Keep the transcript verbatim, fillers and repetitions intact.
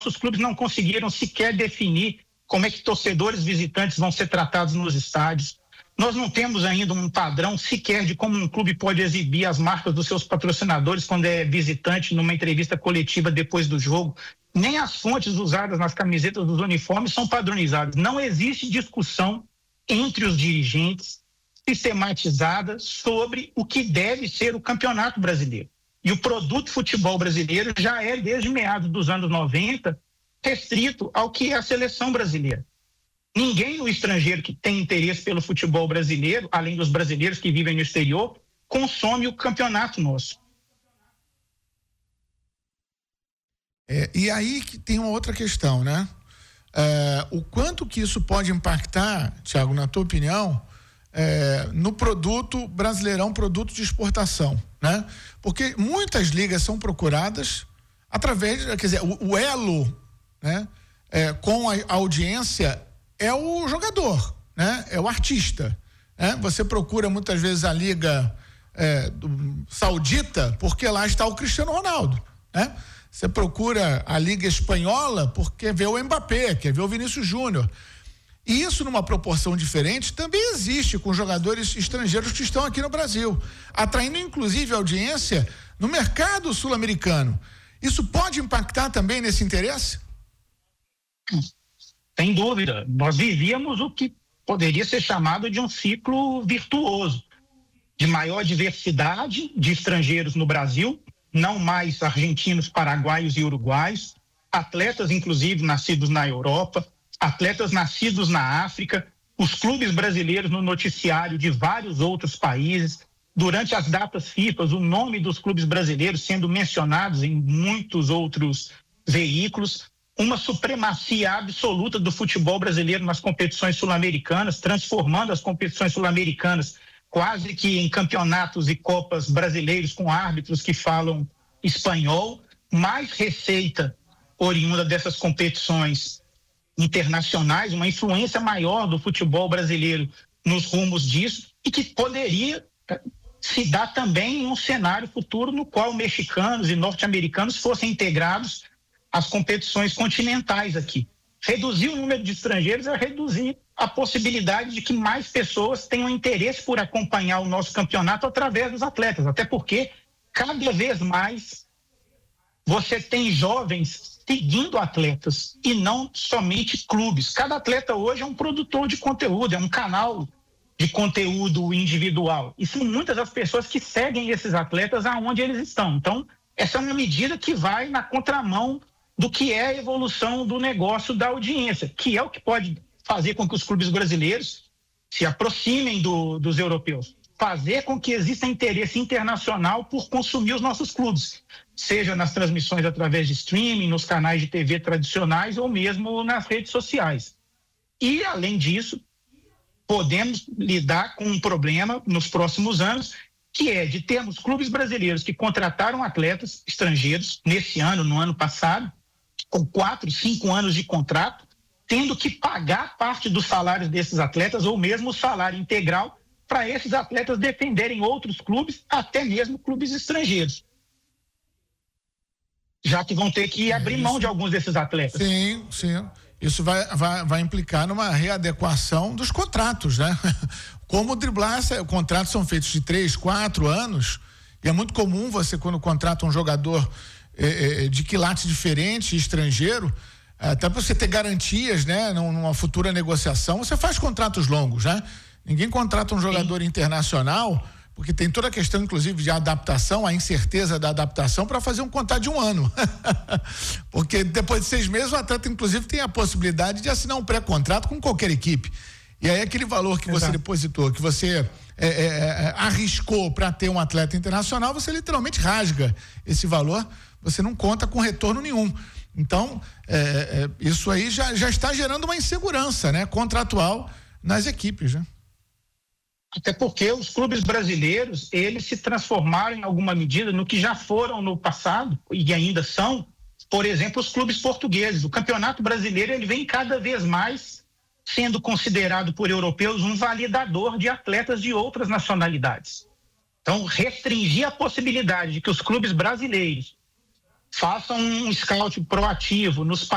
nossos clubes não conseguiram sequer definir como é que torcedores visitantes vão ser tratados nos estádios. Nós não temos ainda um padrão sequer de como um clube pode exibir as marcas dos seus patrocinadores quando é visitante numa entrevista coletiva depois do jogo. Nem as fontes usadas nas camisetas dos uniformes são padronizadas. Não existe discussão entre os dirigentes sistematizada sobre o que deve ser o Campeonato Brasileiro. E o produto futebol brasileiro já é, desde meados dos anos noventa, restrito ao que é a seleção brasileira. Ninguém no estrangeiro que tem interesse pelo futebol brasileiro, além dos brasileiros que vivem no exterior, consome o campeonato nosso. É, e aí que tem uma outra questão, né? É, o quanto que isso pode impactar, Thiago, na tua opinião, é, no produto brasileirão, produto de exportação, né? Porque muitas ligas são procuradas através, quer dizer, o, o elo, né, é, com a audiência é o jogador, né? É o artista, né? Você procura muitas vezes a liga é, do, saudita porque lá está o Cristiano Ronaldo, né? Você procura a liga espanhola porque vê o Mbappé, quer ver o Vinícius Júnior. E isso, numa proporção diferente, também existe com jogadores estrangeiros que estão aqui no Brasil, atraindo inclusive audiência no mercado sul-americano. Isso pode impactar também nesse interesse? Sem dúvida. Nós vivíamos o que poderia ser chamado de um ciclo virtuoso, de maior diversidade de estrangeiros no Brasil, não mais argentinos, paraguaios e uruguaios, atletas inclusive nascidos na Europa, atletas nascidos na África, os clubes brasileiros no noticiário de vários outros países. Durante as datas FIFA, o nome dos clubes brasileiros sendo mencionados em muitos outros veículos, uma supremacia absoluta do futebol brasileiro nas competições sul-americanas, transformando as competições sul-americanas quase que em campeonatos e copas brasileiros com árbitros que falam espanhol, mais receita oriunda dessas competições internacionais, uma influência maior do futebol brasileiro nos rumos disso e que poderia se dar também em um cenário futuro no qual mexicanos e norte-americanos fossem integrados às competições continentais aqui. Reduzir o número de estrangeiros é reduzir a possibilidade de que mais pessoas tenham interesse por acompanhar o nosso campeonato através dos atletas, até porque cada vez mais você tem jovens seguindo atletas e não somente clubes. Cada atleta hoje é um produtor de conteúdo, é um canal de conteúdo individual. E são muitas as pessoas que seguem esses atletas aonde eles estão. Então, essa é uma medida que vai na contramão do que é a evolução do negócio da audiência, que é o que pode fazer com que os clubes brasileiros se aproximem do, dos europeus, fazer com que exista interesse internacional por consumir os nossos clubes, seja nas transmissões através de streaming, nos canais de T V tradicionais ou mesmo nas redes sociais. E, além disso, podemos lidar com um problema nos próximos anos, que é de termos clubes brasileiros que contrataram atletas estrangeiros nesse ano, no ano passado, com quatro, cinco anos de contrato, tendo que pagar parte dos salários desses atletas ou mesmo o salário integral para esses atletas defenderem outros clubes, até mesmo clubes estrangeiros. Já que vão ter que abrir mão de alguns desses atletas. Sim, sim. Isso vai, vai, vai implicar numa readequação dos contratos, né? Como driblar, essa, contratos são feitos de três, quatro anos, e é muito comum você, quando contrata um jogador eh, de quilate diferente, estrangeiro, até para você ter garantias, né? Numa futura negociação, você faz contratos longos, né? Ninguém contrata um jogador Sim. internacional, porque tem toda a questão, inclusive, de adaptação, a incerteza da adaptação, para fazer um contrato de um ano. Porque depois de seis meses, o atleta, inclusive, tem a possibilidade de assinar um pré-contrato com qualquer equipe. E aí, aquele valor que Exato. Você depositou, que você é, é, arriscou para ter um atleta internacional, você literalmente rasga esse valor, você não conta com retorno nenhum. Então, é, é, isso aí já, já está gerando uma insegurança, né, contratual nas equipes, né? Até porque os clubes brasileiros, eles se transformaram em alguma medida no que já foram no passado e ainda são, por exemplo, os clubes portugueses. O Campeonato Brasileiro, ele vem cada vez mais sendo considerado por europeus um validador de atletas de outras nacionalidades. Então, restringir a possibilidade de que os clubes brasileiros façam um scout proativo nos